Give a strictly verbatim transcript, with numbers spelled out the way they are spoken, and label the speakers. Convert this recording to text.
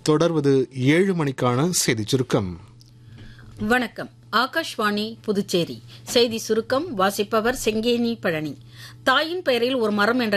Speaker 1: தொடர்வது ஏழு மணிக்கான செய்திச் சுருக்கம்.
Speaker 2: வணக்கம். ஆகாஷ்வாணி புதுச்சேரி செய்தி சுருக்கம் வாசிப்பவர் செங்கேனி பழனி. தாயின் பெயரில் ஒரு மரம் என்ற